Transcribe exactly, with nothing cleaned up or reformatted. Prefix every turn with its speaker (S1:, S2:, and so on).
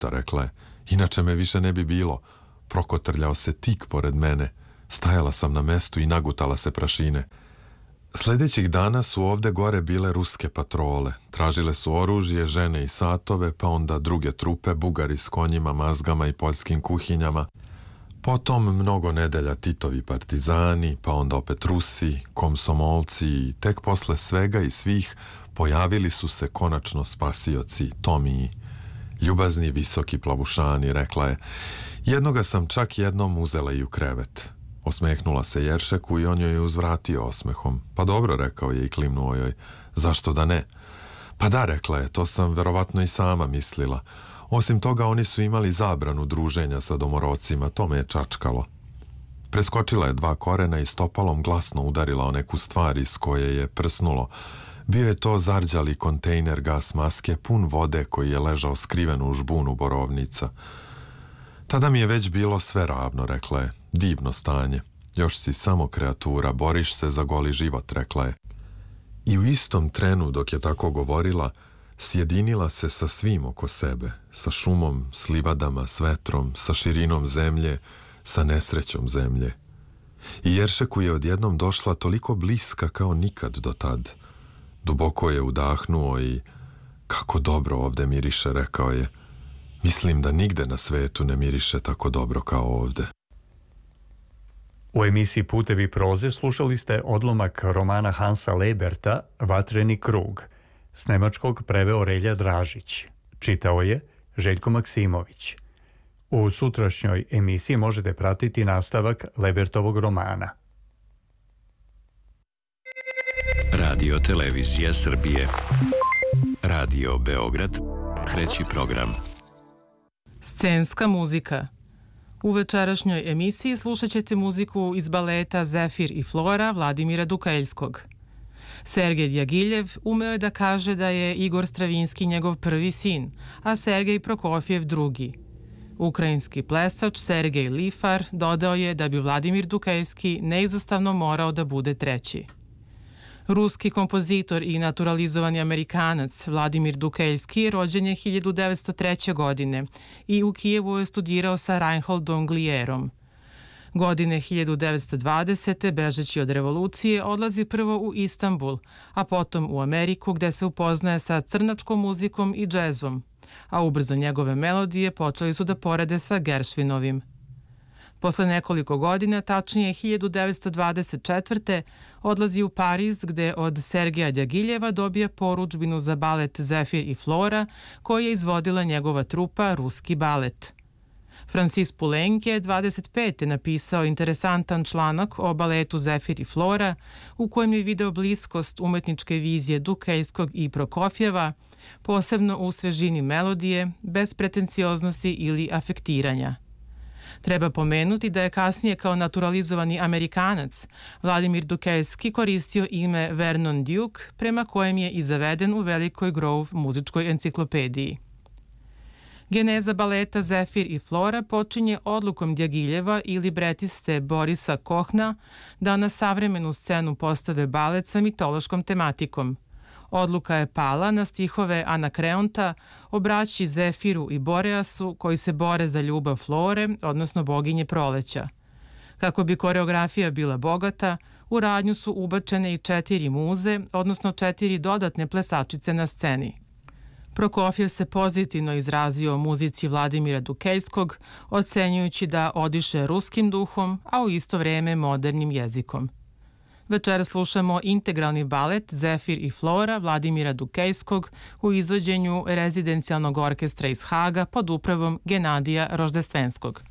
S1: minuta, rekla je. Inače me više ne bi bilo. Prokotrljao se tik pored mene. Stajala sam na mestu i nagutala se prašine. Sljedećih dana su ovde gore bile ruske patrole. Tražile su oružje, žene i satove, pa onda druge trupe, Bugari s konjima, mazgama i poljskim kuhinjama. Potom mnogo nedelja Titovi partizani, pa onda opet Rusi, komsomolci i tek posle svega i svih pojavili su se konačno spasioci, Tomiji. Ljubazni, visoki plavušani, rekla je. Jednoga sam čak jednom uzela i u krevet. Osmehnula se Jeršeku i on joj je uzvratio osmehom. Pa dobro, rekao je i klimnuo joj. Zašto da ne? Pa da, rekla je, to sam verovatno i sama mislila. Osim toga, oni su imali zabranu druženja sa domorocima, to me je čačkalo. Preskočila je dva korena i stopalom glasno udarila o neku stvar iz koje je prsnulo. Bio je to zarđali kontejner gas maske pun vode koji je ležao skriven u žbunu borovnica. Tada mi je već bilo sve ravno, rekla je. Divno stanje. Još si samo kreatura, boriš se za goli život, rekla je. I u istom trenu dok je tako govorila, sjedinila se sa svim oko sebe, sa šumom, s livadama, s vetrom, sa širinom zemlje, sa nesrećom zemlje. I Jeršeku je odjednom došla toliko bliska kao nikad do tad. Duboko je udahnuo i kako dobro ovde miriše, rekao je. Mislim da nigde na svetu ne miriše tako dobro kao ovde.
S2: U emisiji Putevi proze slušali ste odlomak romana Hansa Leberta Vatreni krug. S nemačkog preveo Relja Dražić. Čitao je Željko Maksimović. U sutrašnjoj emisiji možete pratiti nastavak Lebertovog romana.
S3: Radio Televizija Srbije. Radio Beograd. Treći program.
S4: Scenska muzika. U večerašnjoj emisiji slušat ćete muziku iz baleta Zefir i Flora Vladimira Dukaljskog. Sergej Djagiljev umeo je da kaže da je Igor Stravinski njegov prvi sin, a Sergej Prokofjev drugi. Ukrajinski plesač Sergej Lifar dodao je da bi Vladimir Dukaljski neizostavno morao da bude treći. Ruski kompozitor i naturalizovani Amerikanac Vladimir Dukaljski rođen je hiljadu devetsto treće. godine i u Kijevu je studirao sa Reinholdom Glierom. Godine hiljadu devetsto dvadesete. bežeći od revolucije odlazi prvo u Istanbul, a potom u Ameriku gde se upoznaje sa crnačkom muzikom i džezom, a ubrzo njegove melodije počeli su da porede sa Gershwinovim. Posle nekoliko godina, tačnije hiljadu devetsto dvadeset četvrte. odlazi u Pariz gde od Sergeja Djagiljeva dobija porudžbinu za balet Zefir i Flora koju je izvodila njegova trupa Ruski balet. Francis Poulenc je dvadeset pete. napisao interesantan članak o baletu Zefir i Flora u kojem je video bliskost umetničke vizije Dukaljskog i Prokofjeva, posebno u svežini melodije, bez pretencioznosti ili afektiranja. Treba pomenuti da je kasnije kao naturalizovani Amerikanac Vladimir Dukaljski koristio ime Vernon Duke, prema kojem je i zaveden u Velikoj Grove muzičkoj enciklopediji. Geneza baleta Zefir i Flora počinje odlukom Djagiljeva i libretiste Borisa Kohna da na savremenu scenu postave balet sa mitološkom tematikom. Odluka je pala na stihove Anakreonta o braći Zefiru i Boreasu koji se bore za ljubav Flore, odnosno boginje proleća. Kako bi koreografija bila bogata, u radnju su ubačene i četiri muze, odnosno četiri dodatne plesačice na sceni. Prokofjev se pozitivno izrazio o muzici Vladimira Dukaljskog, ocenjujući da odiše ruskim duhom, a u isto vreme modernim jezikom. Večera slušamo integralni balet Zefir i Flora Vladimira Dukaljskog u izvođenju rezidencijalnog orkestra iz Haga pod upravom Genadija Roždestvenskog.